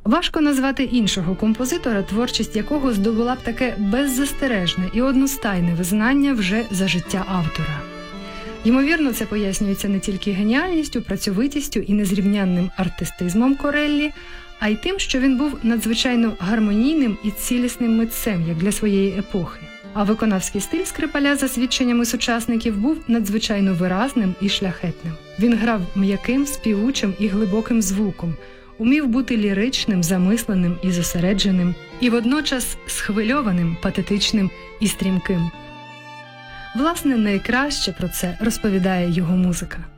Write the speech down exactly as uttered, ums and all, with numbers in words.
Важко назвати іншого композитора, творчість якого здобула б таке беззастережне і одностайне визнання вже за життя автора. Ймовірно, це пояснюється не тільки геніальністю, працьовитістю і незрівнянним артистизмом Кореллі, а й тим, що він був надзвичайно гармонійним і цілісним митцем, як для своєї епохи. А виконавський стиль Скрипаля, за свідченнями сучасників, був надзвичайно виразним і шляхетним. Він грав м'яким, співучим і глибоким звуком, умів бути ліричним, замисленим і зосередженим, і водночас схвильованим, патетичним і стрімким. Власне, найкраще про це розповідає його музика.